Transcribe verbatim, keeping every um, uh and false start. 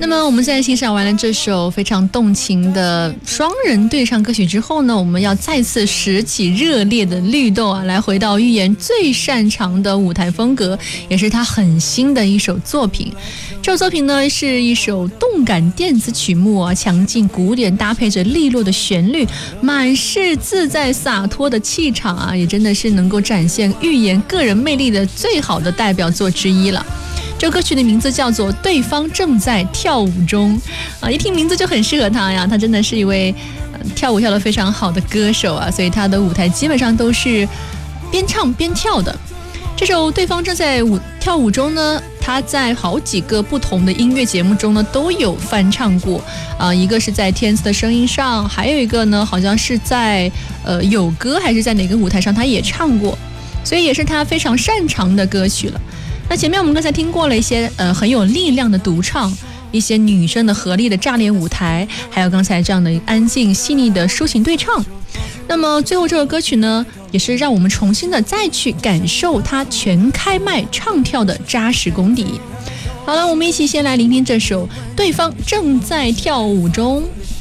么我们在欣赏完了这首非常动情的双人对唱歌曲之后呢，我们要再次拾起热烈的律动啊，来回到玉妍最擅长的舞台风格，也是她很新的一首作品。这首作品呢是一首动感电子曲目啊，强劲古典搭配着利落的旋律，满是自在洒脱的气场啊，也真的是能够展现玉妍个人魅力的最好的代表作之一了。这首歌曲的名字叫做《对方正在跳舞中》啊，一听名字就很适合他呀，他真的是一位、呃、跳舞跳得非常好的歌手啊，所以他的舞台基本上都是边唱边跳的。这首《对方正在舞跳舞中》呢，他在好几个不同的音乐节目中呢都有翻唱过啊，一个是在天赐的声音上，还有一个呢好像是在呃有歌还是在哪个舞台上他也唱过，所以也是他非常擅长的歌曲了。那前面我们刚才听过了一些呃很有力量的独唱，一些女生的合力的炸裂舞台，还有刚才这样的安静细腻的抒情对唱。那么最后这首歌曲呢，也是让我们重新的再去感受它全开麦唱跳的扎实功底。好了，我们一起先来聆听这首《对方正在跳舞中》。